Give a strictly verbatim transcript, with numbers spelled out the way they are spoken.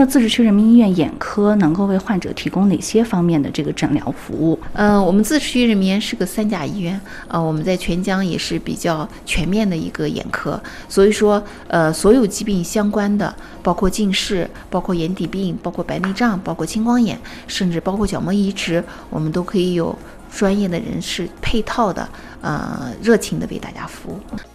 的自治区人民医院眼科能够为患者提供哪些方面的这个诊疗服务？ 呃，我们自治区人民医院是个三甲医院，呃，我们在全江也是比较全面的一个眼科，所以说，呃，所有疾病相关的，包括近视、包括眼底病、包括白内障、包括青光眼，甚至包括角膜移植，我们都可以有专业的人士配套的，呃，热情的为大家服务。